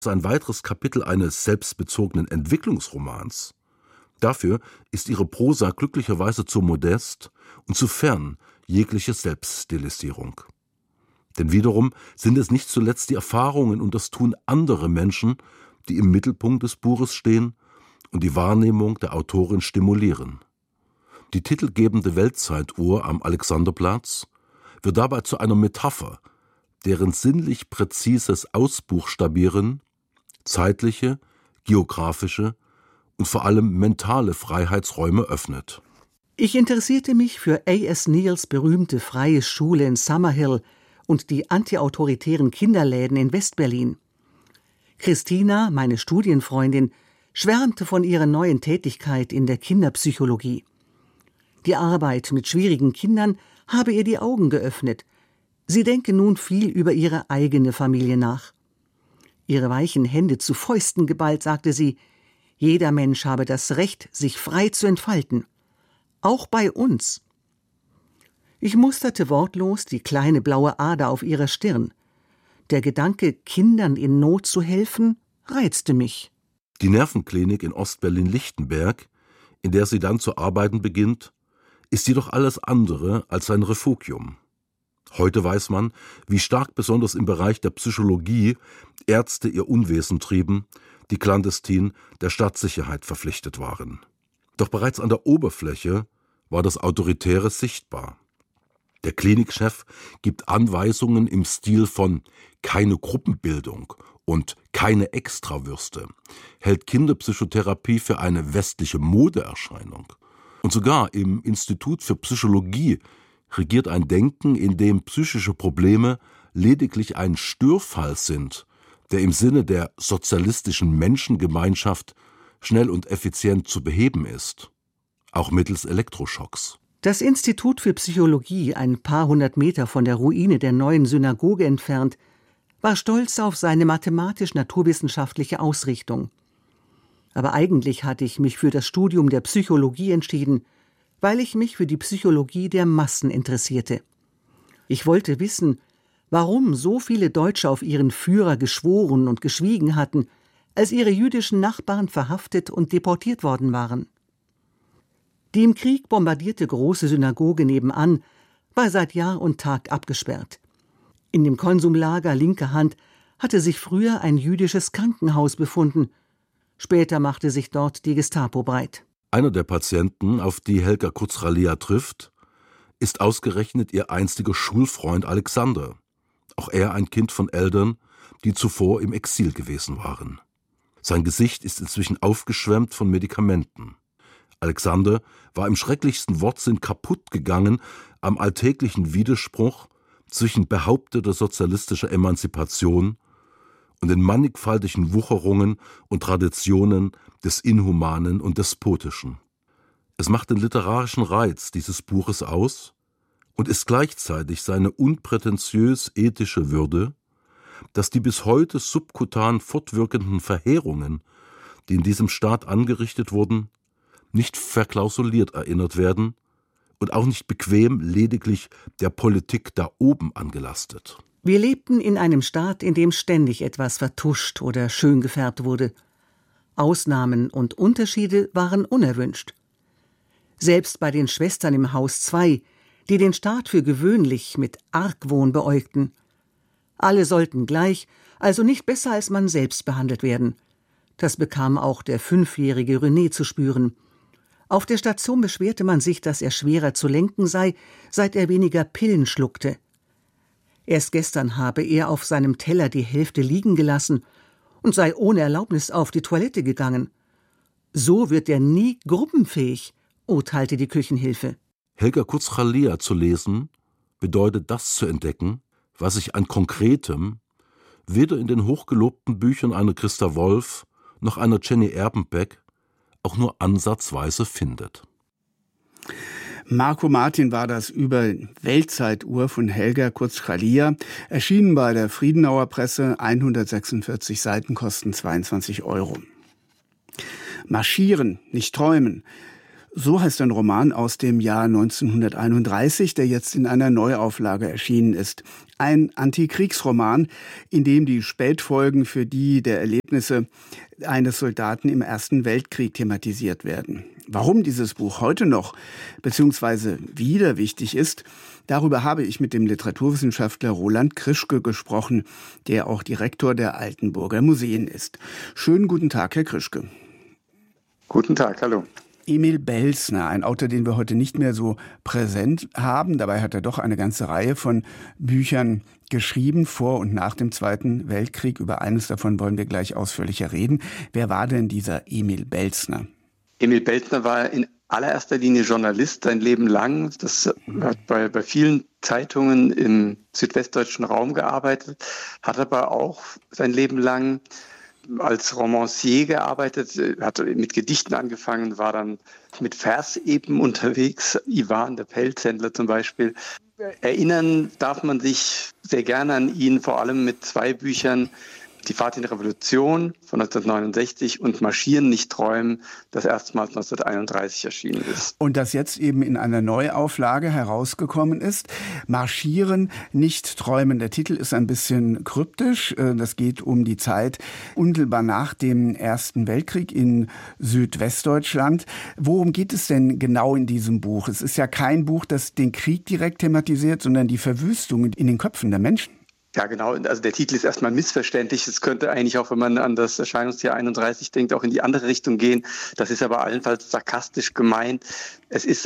ein weiteres Kapitel eines selbstbezogenen Entwicklungsromans. Dafür ist ihre Prosa glücklicherweise zu modest und zu fern jegliche Selbststilisierung. Denn wiederum sind es nicht zuletzt die Erfahrungen und das Tun anderer Menschen, die im Mittelpunkt des Buches stehen und die Wahrnehmung der Autorin stimulieren. Die titelgebende Weltzeituhr am Alexanderplatz wird dabei zu einer Metapher, deren sinnlich präzises Ausbuchstabieren zeitliche, geografische und vor allem mentale Freiheitsräume öffnet. Ich interessierte mich für A.S. Neils berühmte freie Schule in Summerhill und die antiautoritären Kinderläden in Westberlin. Christina, meine Studienfreundin, schwärmte von ihrer neuen Tätigkeit in der Kinderpsychologie. Die Arbeit mit schwierigen Kindern habe ihr die Augen geöffnet. Sie denke nun viel über ihre eigene Familie nach. Ihre weichen Hände zu Fäusten geballt, sagte sie, jeder Mensch habe das Recht, sich frei zu entfalten. Auch bei uns. Ich musterte wortlos die kleine blaue Ader auf ihrer Stirn. Der Gedanke, Kindern in Not zu helfen, reizte mich. Die Nervenklinik in Ostberlin-Lichtenberg, in der sie dann zu arbeiten beginnt, ist jedoch alles andere als ein Refugium. Heute weiß man, wie stark besonders im Bereich der Psychologie Ärzte ihr Unwesen trieben, die clandestin der Staatssicherheit verpflichtet waren. Doch bereits an der Oberfläche war das Autoritäre sichtbar. Der Klinikchef gibt Anweisungen im Stil von keine Gruppenbildung und keine Extrawürste, hält Kinderpsychotherapie für eine westliche Modeerscheinung. Und sogar im Institut für Psychologie regiert ein Denken, in dem psychische Probleme lediglich ein Störfall sind, der im Sinne der sozialistischen Menschengemeinschaft schnell und effizient zu beheben ist, auch mittels Elektroschocks. Das Institut für Psychologie, ein paar hundert Meter von der Ruine der neuen Synagoge entfernt, war stolz auf seine mathematisch-naturwissenschaftliche Ausrichtung. Aber eigentlich hatte ich mich für das Studium der Psychologie entschieden, weil ich mich für die Psychologie der Massen interessierte. Ich wollte wissen, warum so viele Deutsche auf ihren Führer geschworen und geschwiegen hatten, als ihre jüdischen Nachbarn verhaftet und deportiert worden waren. Die im Krieg bombardierte große Synagoge nebenan war seit Jahr und Tag abgesperrt. In dem Konsumlager linker Hand hatte sich früher ein jüdisches Krankenhaus befunden. Später machte sich dort die Gestapo breit. Einer der Patienten, auf die Helga Kurzralia trifft, ist ausgerechnet ihr einstiger Schulfreund Alexander. Auch er ein Kind von Eltern, die zuvor im Exil gewesen waren. Sein Gesicht ist inzwischen aufgeschwemmt von Medikamenten. Alexander war im schrecklichsten Wortsinn kaputt gegangen am alltäglichen Widerspruch zwischen behaupteter sozialistischer Emanzipation und den mannigfaltigen Wucherungen und Traditionen des Inhumanen und Despotischen. Es macht den literarischen Reiz dieses Buches aus und ist gleichzeitig seine unprätentiös ethische Würde, dass die bis heute subkutan fortwirkenden Verheerungen, die in diesem Staat angerichtet wurden, nicht verklausuliert erinnert werden und auch nicht bequem lediglich der Politik da oben angelastet. Wir lebten in einem Staat, in dem ständig etwas vertuscht oder schön gefärbt wurde. Ausnahmen und Unterschiede waren unerwünscht. Selbst bei den Schwestern im Haus 2, die den Staat für gewöhnlich mit Argwohn beäugten. Alle sollten gleich, also nicht besser als man selbst behandelt werden. Das bekam auch der 5-jährige René zu spüren. Auf der Station beschwerte man sich, dass er schwerer zu lenken sei, seit er weniger Pillen schluckte. Erst gestern habe er auf seinem Teller die Hälfte liegen gelassen und sei ohne Erlaubnis auf die Toilette gegangen. So wird er nie gruppenfähig, urteilte die Küchenhilfe. Helga Kurzralia zu lesen, bedeutet das zu entdecken, was sich an Konkretem weder in den hochgelobten Büchern einer Christa Wolf noch einer Jenny Erpenbeck auch nur ansatzweise findet. Marco Martin war das über Weltzeituhr von Helga Kurzralia, erschienen bei der Friedenauer Presse, 146 Seiten, kosten 22 €. Marschieren, nicht träumen. So heißt ein Roman aus dem Jahr 1931, der jetzt in einer Neuauflage erschienen ist. Ein Antikriegsroman, in dem die Spätfolgen für die der Erlebnisse eines Soldaten im Ersten Weltkrieg thematisiert werden. Warum dieses Buch heute noch bzw. wieder wichtig ist, darüber habe ich mit dem Literaturwissenschaftler Roland Krischke gesprochen, der auch Direktor der Altenburger Museen ist. Schönen guten Tag, Herr Krischke. Guten Tag, hallo. Emil Belzner, ein Autor, den wir heute nicht mehr so präsent haben. Dabei hat er doch eine ganze Reihe von Büchern geschrieben, vor und nach dem Zweiten Weltkrieg. Über eines davon wollen wir gleich ausführlicher reden. Wer war denn dieser Emil Belzner? Emil Belzner war in allererster Linie Journalist sein Leben lang. Das hat bei vielen Zeitungen im südwestdeutschen Raum gearbeitet, hat aber auch sein Leben lang als Romancier gearbeitet, hat mit Gedichten angefangen, war dann mit Verseben unterwegs, Iwan, der Pelzhändler zum Beispiel. Erinnern darf man sich sehr gerne an ihn, vor allem mit 2 Büchern, Die Fahrt in die Revolution von 1969 und Marschieren, nicht träumen, das erstmals 1931 erschienen ist. Und das jetzt eben in einer Neuauflage herausgekommen ist. Marschieren, nicht träumen. Der Titel ist ein bisschen kryptisch. Das geht um die Zeit unmittelbar nach dem Ersten Weltkrieg in Südwestdeutschland. Worum geht es denn genau in diesem Buch? Es ist ja kein Buch, das den Krieg direkt thematisiert, sondern die Verwüstung in den Köpfen der Menschen. Ja, genau. Also der Titel ist erstmal missverständlich. Es könnte eigentlich auch, wenn man an das Erscheinungsjahr 31 denkt, auch in die andere Richtung gehen. Das ist aber allenfalls sarkastisch gemeint. Es ist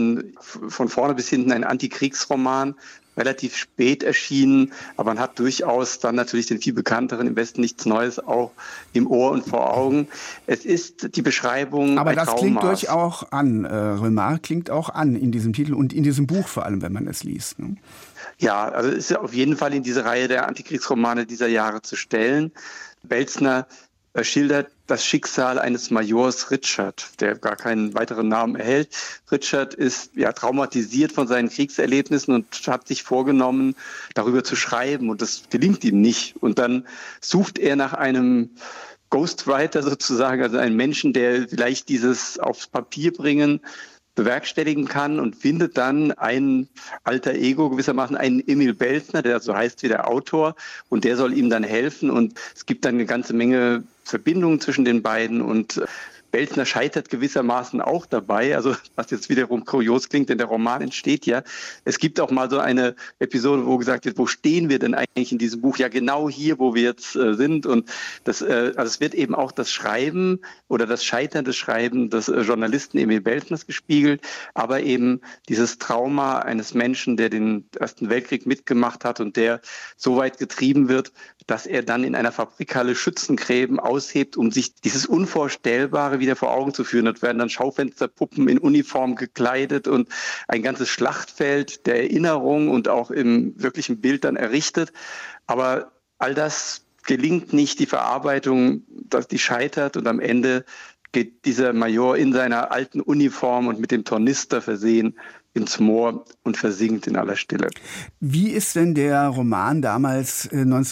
von vorne bis hinten ein Antikriegsroman, relativ spät erschienen, aber man hat durchaus dann natürlich den viel bekannteren Im Westen nichts Neues auch im Ohr und vor Augen. Es ist die Beschreibung aber das Traumas. Klingt durch auch an, Remarque klingt auch an in diesem Titel und in diesem Buch vor allem, wenn man es liest, ne? Ja, also es ist auf jeden Fall in diese Reihe der Antikriegsromane dieser Jahre zu stellen. Belzner schildert das Schicksal eines Majors Richard, der gar keinen weiteren Namen erhält. Richard ist traumatisiert von seinen Kriegserlebnissen und hat sich vorgenommen, darüber zu schreiben, und das gelingt ihm nicht. Und dann sucht er nach einem Ghostwriter sozusagen, also einen Menschen, der vielleicht dieses aufs Papier bringen bewerkstelligen kann, und findet dann ein alter Ego, gewissermaßen einen Emil Belzner, der so heißt wie der Autor, und der soll ihm dann helfen, und es gibt dann eine ganze Menge Verbindungen zwischen den beiden, und Belzner scheitert gewissermaßen auch dabei, also was jetzt wiederum kurios klingt, denn der Roman entsteht ja. Es gibt auch mal so eine Episode, wo gesagt wird, wo stehen wir denn eigentlich in diesem Buch? Ja, genau hier, wo wir jetzt sind. Und also es wird eben auch das Schreiben oder das Scheitern des Schreibens des Journalisten Emil Belzners gespiegelt, aber eben dieses Trauma eines Menschen, der den Ersten Weltkrieg mitgemacht hat und der so weit getrieben wird, dass er dann in einer Fabrikhalle Schützengräben aushebt, um sich dieses Unvorstellbare wieder vor Augen zu führen. Dort werden dann Schaufensterpuppen in Uniform gekleidet und ein ganzes Schlachtfeld der Erinnerung und auch im wirklichen Bild dann errichtet. Aber all das gelingt nicht, die Verarbeitung, die scheitert, und am Ende geht dieser Major in seiner alten Uniform und mit dem Tornister versehen ins Moor und versinkt in aller Stille. Wie ist denn der Roman damals,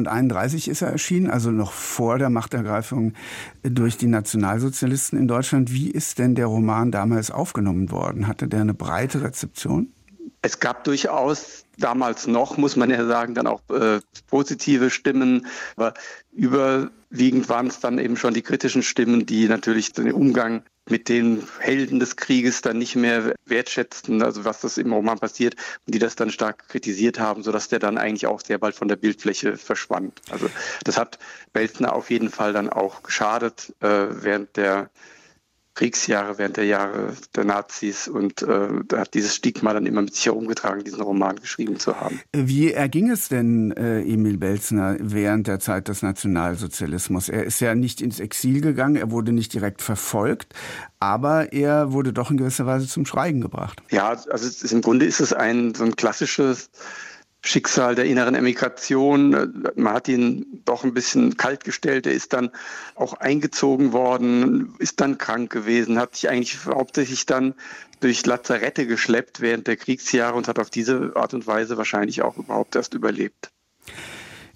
1931 ist er erschienen, also noch vor der Machtergreifung durch die Nationalsozialisten in Deutschland. Wie ist denn der Roman damals aufgenommen worden? Hatte der eine breite Rezeption? Es gab durchaus damals noch, muss man ja sagen, dann auch positive Stimmen, aber überwiegend waren es dann eben schon die kritischen Stimmen, die natürlich den Umgang mit den Helden des Krieges dann nicht mehr wertschätzten, also was das im Roman passiert, und die das dann stark kritisiert haben, sodass der dann eigentlich auch sehr bald von der Bildfläche verschwand. Also das hat Belzner auf jeden Fall dann auch geschadet während der Kriegsjahre, während der Jahre der Nazis, und da hat dieses Stigma dann immer mit sich herumgetragen, diesen Roman geschrieben zu haben. Wie erging es denn Emil Belzner während der Zeit des Nationalsozialismus? Er ist ja nicht ins Exil gegangen, er wurde nicht direkt verfolgt, aber er wurde doch in gewisser Weise zum Schweigen gebracht. Ja, also im Grunde ist es so ein klassisches Schicksal der inneren Emigration. Man hat ihn doch ein bisschen kalt gestellt. Er ist dann auch eingezogen worden, ist dann krank gewesen, hat sich eigentlich hauptsächlich dann durch Lazarette geschleppt während der Kriegsjahre und hat auf diese Art und Weise wahrscheinlich auch überhaupt erst überlebt.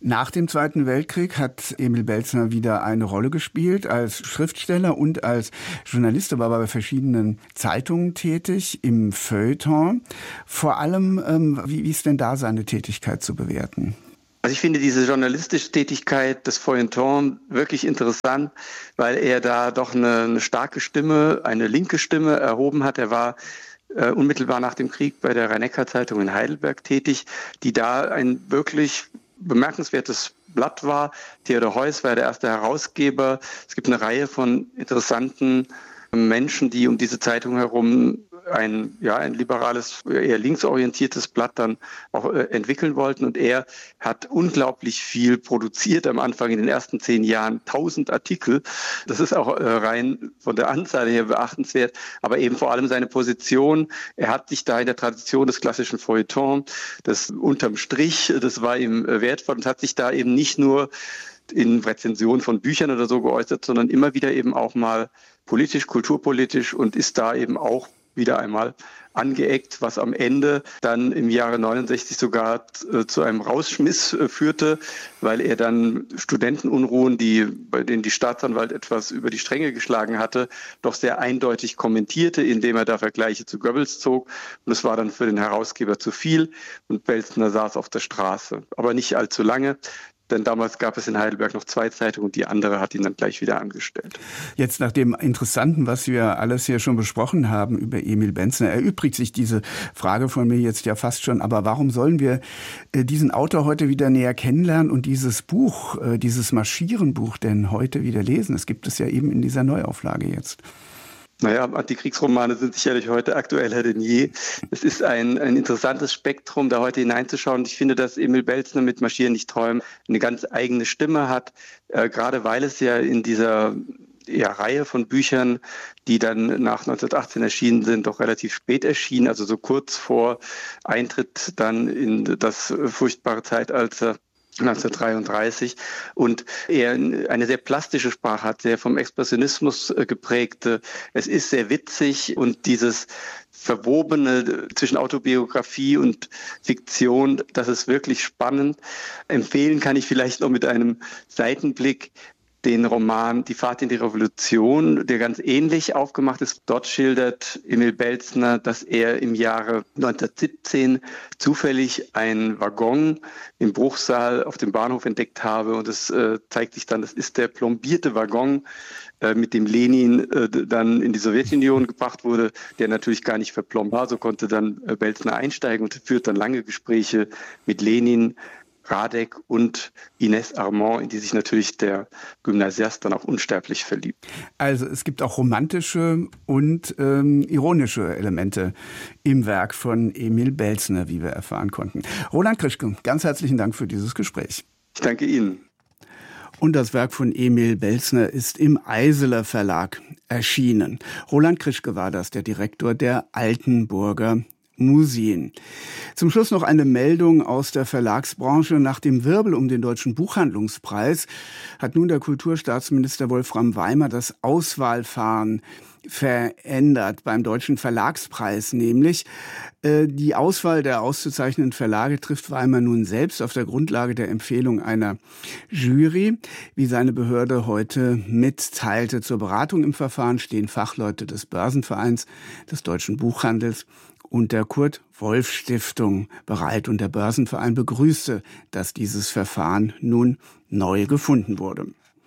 Nach dem Zweiten Weltkrieg hat Emil Belzner wieder eine Rolle gespielt als Schriftsteller und als Journalist, aber war bei verschiedenen Zeitungen tätig, im Feuilleton. Vor allem, wie ist denn da seine Tätigkeit zu bewerten? Also ich finde diese journalistische Tätigkeit des Feuilleton wirklich interessant, weil er da doch eine starke Stimme, eine linke Stimme erhoben hat. Er war unmittelbar nach dem Krieg bei der Rhein-Neckar-Zeitung in Heidelberg tätig, die da ein wirklich bemerkenswertes Blatt war. Theodor Heuss war der erste Herausgeber. Es gibt eine Reihe von interessanten Menschen, die um diese Zeitung herum ein liberales, eher linksorientiertes Blatt dann auch entwickeln wollten. Und er hat unglaublich viel produziert am Anfang in den ersten 10 Jahren, 1000 Artikel. Das ist auch rein von der Anzahl her beachtenswert, aber eben vor allem seine Position. Er hat sich da in der Tradition des klassischen Feuilletons, das unterm Strich, das war ihm wertvoll und hat sich da eben nicht nur in Rezensionen von Büchern oder so geäußert, sondern immer wieder eben auch mal politisch, kulturpolitisch und ist da eben auch wieder einmal angeeckt, was am Ende dann im Jahre 69 sogar zu einem Rausschmiss führte, weil er dann Studentenunruhen, bei denen die Staatsanwalt etwas über die Stränge geschlagen hatte, doch sehr eindeutig kommentierte, indem er da Vergleiche zu Goebbels zog. Und es war dann für den Herausgeber zu viel und Belzner saß auf der Straße. Aber nicht allzu lange. Denn damals gab es in Heidelberg noch 2 Zeitungen und die andere hat ihn dann gleich wieder angestellt. Jetzt nach dem Interessanten, was wir alles hier schon besprochen haben über Emil Belzner, erübrigt sich diese Frage von mir jetzt ja fast schon. Aber warum sollen wir diesen Autor heute wieder näher kennenlernen und dieses Buch, dieses Marschierenbuch denn heute wieder lesen? Es gibt es ja eben in dieser Neuauflage jetzt. Naja, Antikriegsromane sind sicherlich heute aktueller denn je. Es ist ein interessantes Spektrum, da heute hineinzuschauen. Ich finde, dass Emil Belzner mit Marschieren nicht träumen eine ganz eigene Stimme hat, gerade weil es ja in dieser Reihe von Büchern, die dann nach 1918 erschienen sind, doch relativ spät erschienen, also so kurz vor Eintritt dann in das furchtbare Zeitalter 1933 und er eine sehr plastische Sprache hat, sehr vom Expressionismus geprägte. Es ist sehr witzig und dieses Verwobene zwischen Autobiografie und Fiktion, das ist wirklich spannend. Empfehlen kann ich vielleicht noch mit einem Seitenblick den Roman Die Fahrt in die Revolution, der ganz ähnlich aufgemacht ist. Dort schildert Emil Belzner, dass er im Jahre 1917 zufällig einen Waggon im Bruchsal auf dem Bahnhof entdeckt habe. Und es zeigt sich dann, das ist der plombierte Waggon, mit dem Lenin dann in die Sowjetunion gebracht wurde, der natürlich gar nicht verplombt war. So konnte dann Belzner einsteigen und führt dann lange Gespräche mit Lenin, Radek und Ines Armand, in die sich natürlich der Gymnasiast dann auch unsterblich verliebt. Also es gibt auch romantische und ironische Elemente im Werk von Emil Belzner, wie wir erfahren konnten. Roland Krischke, ganz herzlichen Dank für dieses Gespräch. Ich danke Ihnen. Und das Werk von Emil Belzner ist im Eiseler Verlag erschienen. Roland Krischke war das, der Direktor der Altenburger Museen. Zum Schluss noch eine Meldung aus der Verlagsbranche. Nach dem Wirbel um den Deutschen Buchhandlungspreis hat nun der Kulturstaatsminister Wolfram Weimer das Auswahlverfahren verändert beim Deutschen Verlagspreis, nämlich die Auswahl der auszuzeichnenden Verlage trifft Weimer nun selbst auf der Grundlage der Empfehlung einer Jury. Wie seine Behörde heute mitteilte, zur Beratung im Verfahren stehen Fachleute des Börsenvereins, des Deutschen Buchhandels und der Kurt-Wolff-Stiftung bereit. Und der Börsenverein begrüßte, dass dieses Verfahren nun neu gefunden wurde.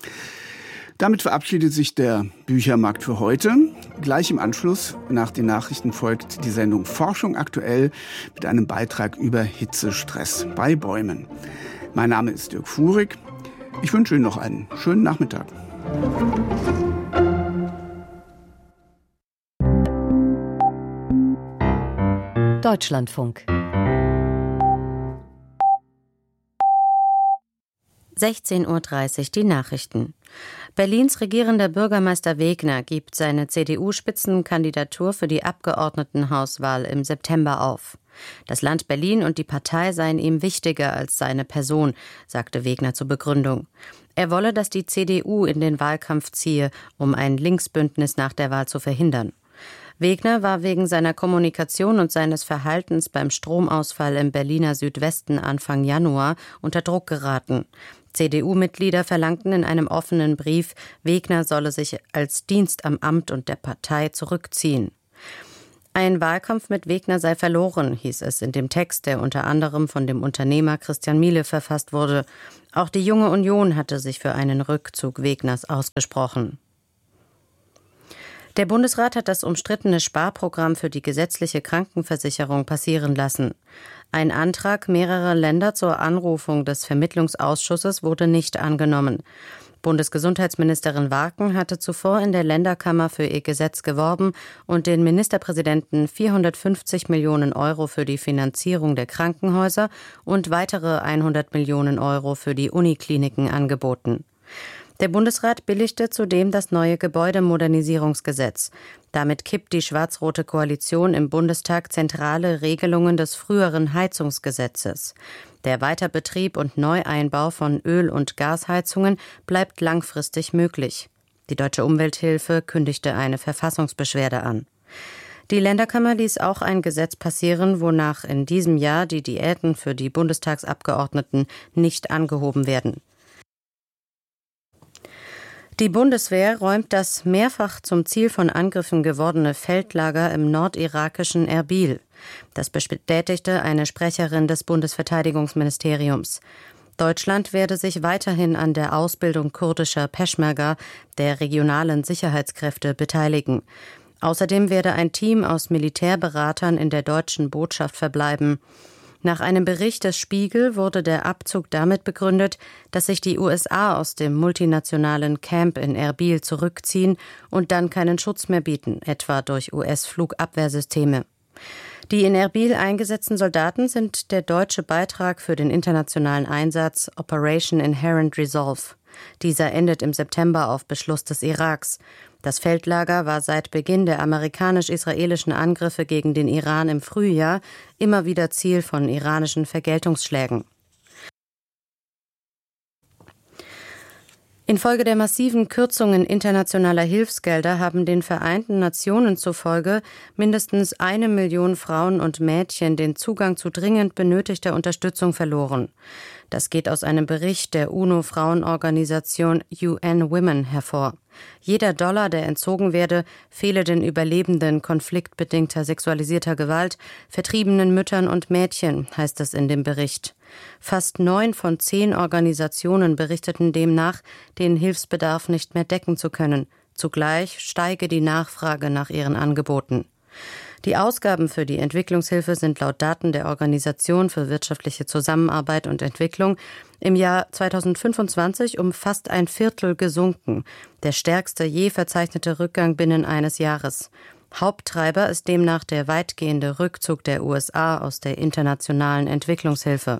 Damit verabschiedet sich der Büchermarkt für heute. Gleich im Anschluss, nach den Nachrichten, folgt die Sendung Forschung aktuell mit einem Beitrag über Hitzestress bei Bäumen. Mein Name ist Dirk Fuhrig. Ich wünsche Ihnen noch einen schönen Nachmittag. Deutschlandfunk 16:30 Uhr die Nachrichten. Berlins regierender Bürgermeister Wegner gibt seine CDU-Spitzenkandidatur für die Abgeordnetenhauswahl im September auf. Das Land Berlin und die Partei seien ihm wichtiger als seine Person, sagte Wegner zur Begründung. Er wolle, dass die CDU in den Wahlkampf ziehe, um ein Linksbündnis nach der Wahl zu verhindern. Wegner war wegen seiner Kommunikation und seines Verhaltens beim Stromausfall im Berliner Südwesten Anfang Januar unter Druck geraten. CDU-Mitglieder verlangten in einem offenen Brief, Wegner solle sich als Dienst am Amt und der Partei zurückziehen. Ein Wahlkampf mit Wegner sei verloren, hieß es in dem Text, der unter anderem von dem Unternehmer Christian Miele verfasst wurde. Auch die Junge Union hatte sich für einen Rückzug Wegners ausgesprochen. Der Bundesrat hat das umstrittene Sparprogramm für die gesetzliche Krankenversicherung passieren lassen. Ein Antrag mehrerer Länder zur Anrufung des Vermittlungsausschusses wurde nicht angenommen. Bundesgesundheitsministerin Warken hatte zuvor in der Länderkammer für ihr Gesetz geworben und den Ministerpräsidenten 450 Millionen Euro für die Finanzierung der Krankenhäuser und weitere 100 Millionen Euro für die Unikliniken angeboten. Der Bundesrat billigte zudem das neue Gebäudemodernisierungsgesetz. Damit kippt die schwarz-rote Koalition im Bundestag zentrale Regelungen des früheren Heizungsgesetzes. Der Weiterbetrieb und Neueinbau von Öl- und Gasheizungen bleibt langfristig möglich. Die Deutsche Umwelthilfe kündigte eine Verfassungsbeschwerde an. Die Länderkammer ließ auch ein Gesetz passieren, wonach in diesem Jahr die Diäten für die Bundestagsabgeordneten nicht angehoben werden. Die Bundeswehr räumt das mehrfach zum Ziel von Angriffen gewordene Feldlager im nordirakischen Erbil. Das bestätigte eine Sprecherin des Bundesverteidigungsministeriums. Deutschland werde sich weiterhin an der Ausbildung kurdischer Peschmerga, der regionalen Sicherheitskräfte, beteiligen. Außerdem werde ein Team aus Militärberatern in der deutschen Botschaft verbleiben. Nach einem Bericht des Spiegel wurde der Abzug damit begründet, dass sich die USA aus dem multinationalen Camp in Erbil zurückziehen und dann keinen Schutz mehr bieten, etwa durch US-Flugabwehrsysteme. Die in Erbil eingesetzten Soldaten sind der deutsche Beitrag für den internationalen Einsatz Operation Inherent Resolve. Dieser endet im September auf Beschluss des Iraks. Das Feldlager war seit Beginn der amerikanisch-israelischen Angriffe gegen den Iran im Frühjahr immer wieder Ziel von iranischen Vergeltungsschlägen. Infolge der massiven Kürzungen internationaler Hilfsgelder haben den Vereinten Nationen zufolge mindestens 1 Million Frauen und Mädchen den Zugang zu dringend benötigter Unterstützung verloren. Das geht aus einem Bericht der UNO-Frauenorganisation UN Women hervor. Jeder Dollar, der entzogen werde, fehle den Überlebenden konfliktbedingter sexualisierter Gewalt, vertriebenen Müttern und Mädchen, heißt es in dem Bericht. Fast 9 von 10 Organisationen berichteten demnach, den Hilfsbedarf nicht mehr decken zu können. Zugleich steige die Nachfrage nach ihren Angeboten. Die Ausgaben für die Entwicklungshilfe sind laut Daten der Organisation für wirtschaftliche Zusammenarbeit und Entwicklung im Jahr 2025 um fast ein Viertel gesunken, der stärkste je verzeichnete Rückgang binnen eines Jahres. Haupttreiber ist demnach der weitgehende Rückzug der USA aus der internationalen Entwicklungshilfe.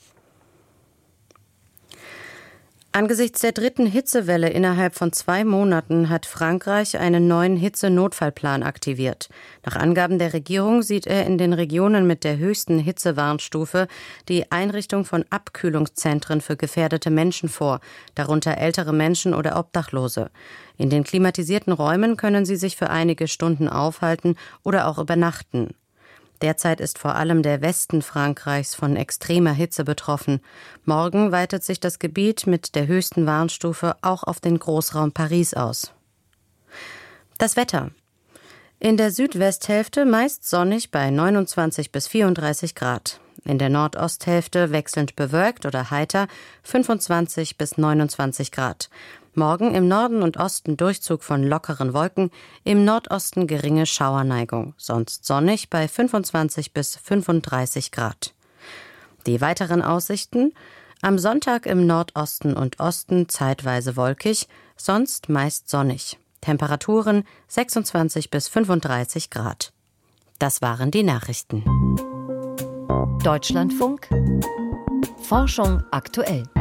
Angesichts der dritten Hitzewelle innerhalb von 2 Monaten hat Frankreich einen neuen Hitzenotfallplan aktiviert. Nach Angaben der Regierung sieht er in den Regionen mit der höchsten Hitzewarnstufe die Einrichtung von Abkühlungszentren für gefährdete Menschen vor, darunter ältere Menschen oder Obdachlose. In den klimatisierten Räumen können sie sich für einige Stunden aufhalten oder auch übernachten. Derzeit ist vor allem der Westen Frankreichs von extremer Hitze betroffen. Morgen weitet sich das Gebiet mit der höchsten Warnstufe auch auf den Großraum Paris aus. Das Wetter. In der Südwesthälfte meist sonnig bei 29 bis 34 Grad. In der Nordosthälfte wechselnd bewölkt oder heiter 25 bis 29 Grad. Morgen im Norden und Osten Durchzug von lockeren Wolken, im Nordosten geringe Schauerneigung, sonst sonnig bei 25 bis 35 Grad. Die weiteren Aussichten: am Sonntag im Nordosten und Osten zeitweise wolkig, sonst meist sonnig. Temperaturen 26 bis 35 Grad. Das waren die Nachrichten. Deutschlandfunk. Forschung aktuell.